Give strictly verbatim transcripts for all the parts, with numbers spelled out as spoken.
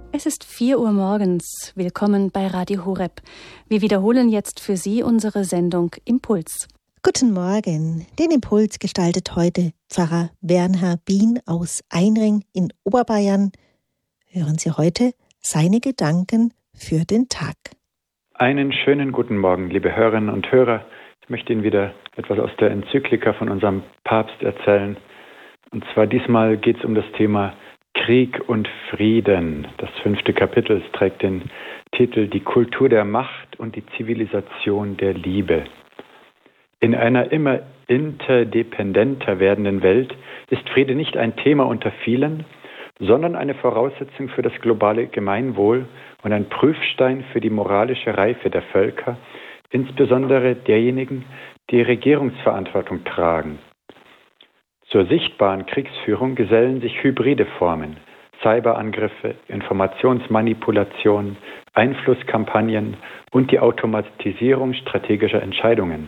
Es ist vier Uhr morgens. Willkommen bei Radio Horeb. Wir wiederholen jetzt für Sie unsere Sendung Impuls. Guten Morgen. Den Impuls gestaltet heute Pfarrer Bernhard Bien aus Einring in Oberbayern. Hören Sie heute seine Gedanken für den Tag. Einen schönen guten Morgen, liebe Hörerinnen und Hörer. Ich möchte Ihnen wieder etwas aus der Enzyklika von unserem Papst erzählen. Und zwar diesmal geht es um das Thema Krieg und Frieden. Das fünfte Kapitel trägt den Titel Die Kultur der Macht und die Zivilisation der Liebe. In einer immer interdependenter werdenden Welt ist Friede nicht ein Thema unter vielen, sondern eine Voraussetzung für das globale Gemeinwohl und ein Prüfstein für die moralische Reife der Völker, insbesondere derjenigen, die Regierungsverantwortung tragen. Zur sichtbaren Kriegsführung gesellen sich hybride Formen, Cyberangriffe, Informationsmanipulationen, Einflusskampagnen und die Automatisierung strategischer Entscheidungen.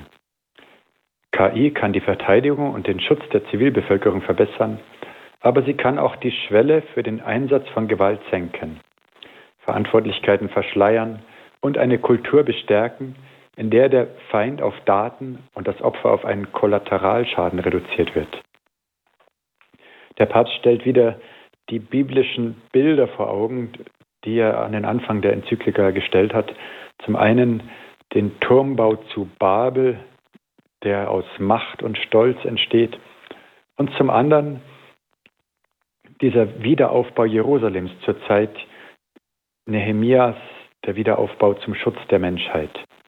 K I kann die Verteidigung und den Schutz der Zivilbevölkerung verbessern, aber sie kann auch die Schwelle für den Einsatz von Gewalt senken, Verantwortlichkeiten verschleiern und eine Kultur bestärken, in der der Feind auf Daten und das Opfer auf einen Kollateralschaden reduziert wird. Der Papst stellt wieder die biblischen Bilder vor Augen, die er an den Anfang der Enzyklika gestellt hat. Zum einen den Turmbau zu Babel, der aus Macht und Stolz entsteht, und zum anderen dieser Wiederaufbau Jerusalems zur Zeit Nehemias, der Wiederaufbau zum Schutz der Menschheit.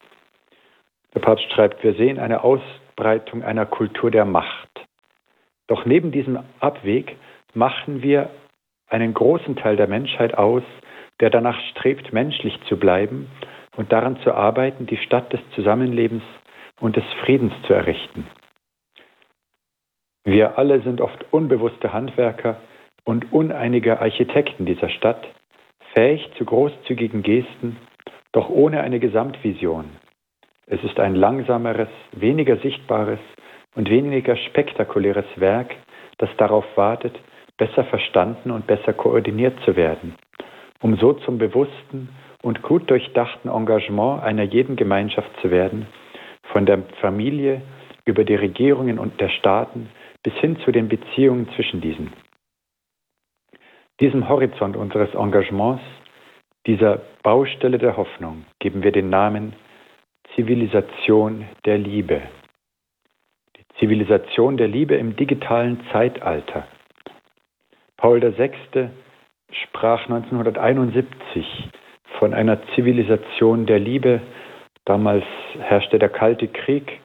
Der Papst schreibt, wir sehen eine Ausbreitung einer Kultur der Macht. Doch neben diesem Abweg machen wir einen großen Teil der Menschheit aus, der danach strebt, menschlich zu bleiben und daran zu arbeiten, die Stadt des Zusammenlebens und des Friedens zu errichten. Wir alle sind oft unbewusste Handwerker und uneinige Architekten dieser Stadt, fähig zu großzügigen Gesten, doch ohne eine Gesamtvision. Es ist ein langsameres, weniger sichtbares und weniger spektakuläres Werk, das darauf wartet, besser verstanden und besser koordiniert zu werden, um so zum bewussten und gut durchdachten Engagement einer jeden Gemeinschaft zu werden, von der Familie über die Regierungen und der Staaten bis hin zu den Beziehungen zwischen diesen. Diesem Horizont unseres Engagements, dieser Baustelle der Hoffnung, geben wir den Namen Zivilisation der Liebe. Zivilisation der Liebe im digitalen Zeitalter. Paul der Sechste sprach neunzehnhunderteinundsiebzig von einer Zivilisation der Liebe. Damals herrschte der Kalte Krieg.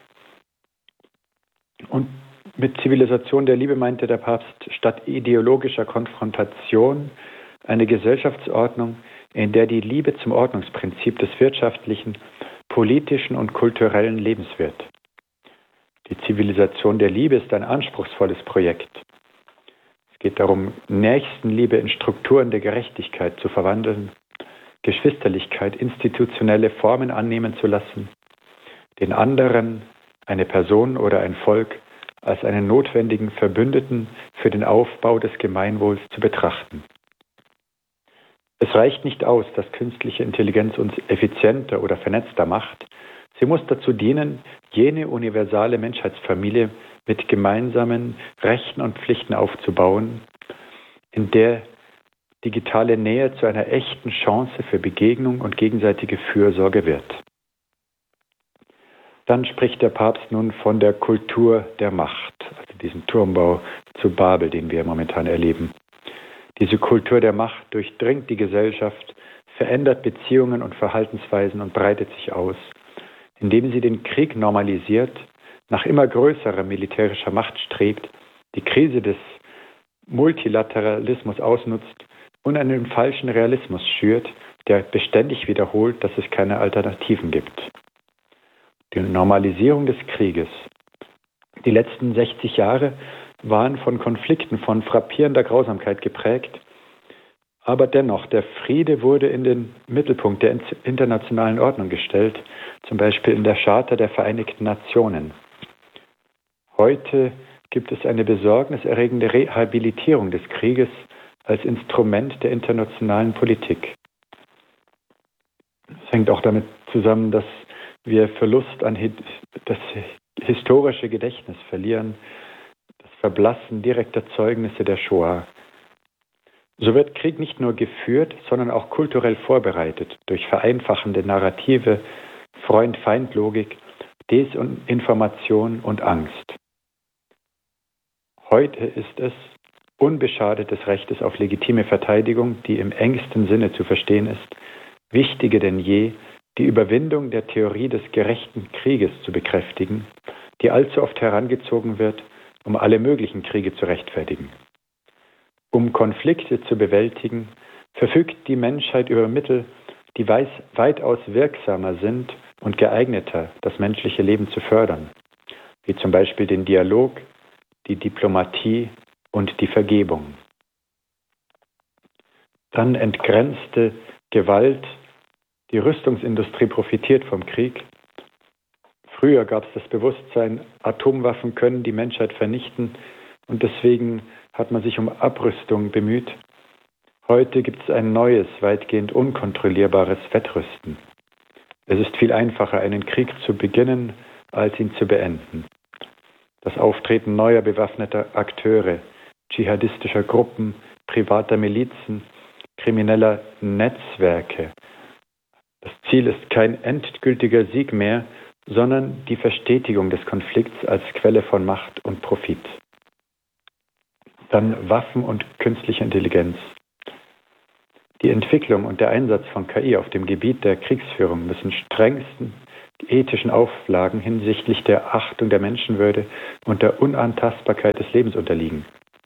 Und mit Zivilisation der Liebe meinte der Papst statt ideologischer Konfrontation eine Gesellschaftsordnung, in der die Liebe zum Ordnungsprinzip des wirtschaftlichen, politischen und kulturellen Lebens wird. Die Zivilisation der Liebe ist ein anspruchsvolles Projekt. Es geht darum, Nächstenliebe in Strukturen der Gerechtigkeit zu verwandeln, Geschwisterlichkeit institutionelle Formen annehmen zu lassen, den anderen, eine Person oder ein Volk, als einen notwendigen Verbündeten für den Aufbau des Gemeinwohls zu betrachten. Es reicht nicht aus, dass künstliche Intelligenz uns effizienter oder vernetzter macht. Sie muss dazu dienen, jene universale Menschheitsfamilie mit gemeinsamen Rechten und Pflichten aufzubauen, in der digitale Nähe zu einer echten Chance für Begegnung und gegenseitige Fürsorge wird. Dann spricht der Papst nun von der Kultur der Macht, also diesen Turmbau zu Babel, den wir momentan erleben. Diese Kultur der Macht durchdringt die Gesellschaft, verändert Beziehungen und Verhaltensweisen und breitet sich aus, indem sie den Krieg normalisiert, nach immer größerer militärischer Macht strebt, die Krise des Multilateralismus ausnutzt und einen falschen Realismus schürt, der beständig wiederholt, dass es keine Alternativen gibt. Die Normalisierung des Krieges. Die letzten sechzig Jahre waren von Konflikten von frappierender Grausamkeit geprägt, aber dennoch, der Friede wurde in den Mittelpunkt der internationalen Ordnung gestellt, zum Beispiel in der Charta der Vereinigten Nationen. Heute gibt es eine besorgniserregende Rehabilitierung des Krieges als Instrument der internationalen Politik. Es hängt auch damit zusammen, dass wir Verlust an das historische Gedächtnis verlieren, das Verblassen direkter Zeugnisse der Shoah. So wird Krieg nicht nur geführt, sondern auch kulturell vorbereitet durch vereinfachende Narrative, Freund-Feind-Logik, Desinformation und Angst. Heute ist es unbeschadet des Rechtes auf legitime Verteidigung, die im engsten Sinne zu verstehen ist, wichtiger denn je, die Überwindung der Theorie des gerechten Krieges zu bekräftigen, die allzu oft herangezogen wird, um alle möglichen Kriege zu rechtfertigen. Um Konflikte zu bewältigen, verfügt die Menschheit über Mittel, die weitaus wirksamer sind und geeigneter, das menschliche Leben zu fördern, wie zum Beispiel den Dialog, die Diplomatie und die Vergebung. Dann entgrenzte Gewalt. Die Rüstungsindustrie profitiert vom Krieg. Früher gab es das Bewusstsein, Atomwaffen können die Menschheit vernichten und deswegen hat man sich um Abrüstung bemüht. Heute gibt es ein neues, weitgehend unkontrollierbares Wettrüsten. Es ist viel einfacher, einen Krieg zu beginnen, als ihn zu beenden. Das Auftreten neuer bewaffneter Akteure, dschihadistischer Gruppen, privater Milizen, krimineller Netzwerke. Das Ziel ist kein endgültiger Sieg mehr, sondern die Verstetigung des Konflikts als Quelle von Macht und Profit. Dann Waffen und künstliche Intelligenz. Die Entwicklung und der Einsatz von K I auf dem Gebiet der Kriegsführung müssen strengsten ethischen Auflagen hinsichtlich der Achtung der Menschenwürde und der Unantastbarkeit des Lebens unterliegen.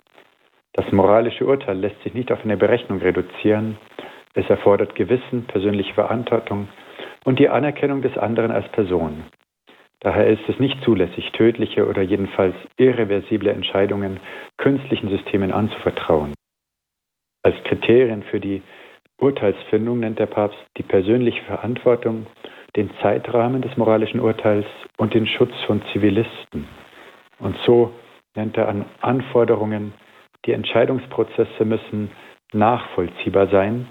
Das moralische Urteil lässt sich nicht auf eine Berechnung reduzieren. Es erfordert Gewissen, persönliche Verantwortung und die Anerkennung des anderen als Person. Daher ist es nicht zulässig, tödliche oder jedenfalls irreversible Entscheidungen künstlichen Systemen anzuvertrauen. Als Kriterien für die Urteilsfindung nennt der Papst die persönliche Verantwortung, den Zeitrahmen des moralischen Urteils und den Schutz von Zivilisten. Und so nennt er an Anforderungen, die Entscheidungsprozesse müssen nachvollziehbar sein,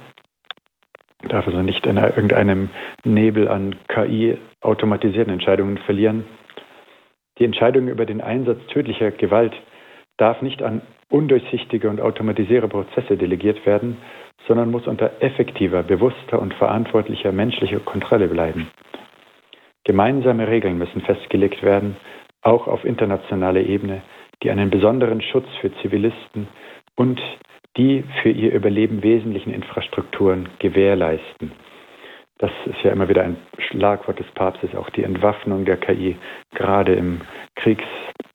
darf also nicht in irgendeinem Nebel an K I automatisierten Entscheidungen verlieren. Die Entscheidung über den Einsatz tödlicher Gewalt darf nicht an undurchsichtige und automatisierte Prozesse delegiert werden, sondern muss unter effektiver, bewusster und verantwortlicher menschlicher Kontrolle bleiben. Gemeinsame Regeln müssen festgelegt werden, auch auf internationaler Ebene, die einen besonderen Schutz für Zivilisten und die für ihr Überleben wesentlichen Infrastrukturen gewährleisten. Das ist ja immer wieder ein Schlagwort des Papstes, auch die Entwaffnung der K I, gerade im Kriegs,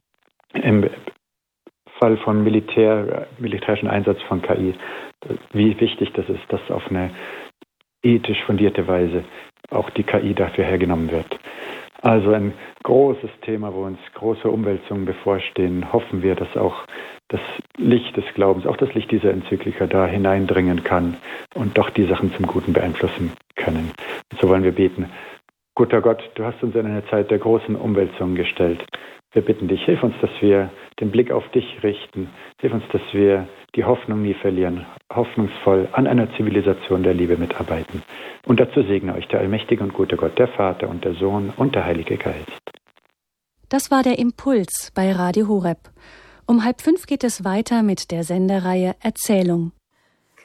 im Fall von Militär, militärischen Einsatz von K I, wie wichtig das ist, dass auf eine ethisch fundierte Weise auch die K I dafür hergenommen wird. Also ein großes Thema, wo uns große Umwälzungen bevorstehen. Hoffen wir, dass auch das Licht des Glaubens, auch das Licht dieser Enzyklika da hineindringen kann und doch die Sachen zum Guten beeinflussen können. Und so wollen wir beten. Guter Gott, du hast uns in eine Zeit der großen Umwälzungen gestellt. Wir bitten dich, hilf uns, dass wir den Blick auf dich richten. Hilf uns, dass wir die Hoffnung nie verlieren, hoffnungsvoll an einer Zivilisation der Liebe mitarbeiten. Und dazu segne euch der allmächtige und gute Gott, der Vater und der Sohn und der Heilige Geist. Das war der Impuls bei Radio Horeb. Um halb fünf geht es weiter mit der Sendereihe Erzählung.